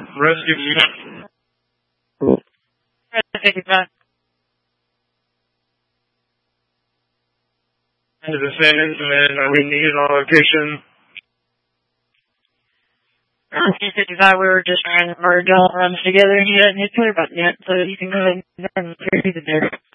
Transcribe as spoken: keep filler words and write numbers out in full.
rescue. Cool. Take it back. To the sentence, and then uh, we need on location. Rescue fifty-five, we were just trying to merge all runs together, and you didn't hit clear button yet, so you can go ahead and run clear to there.